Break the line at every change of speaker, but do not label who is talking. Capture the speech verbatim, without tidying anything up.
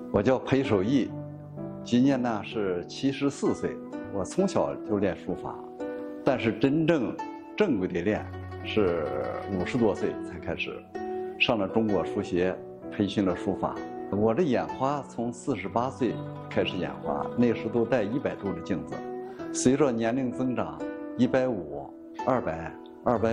我叫裴守义，今年呢是七十四岁。我从小就练书法，但是真正正规的练是五十多岁才开始，上了中国书协，培训了书法。我的眼花从四十八岁开始眼花，那时都戴一百度的镜子，随着年龄增长，一百五、二百、二百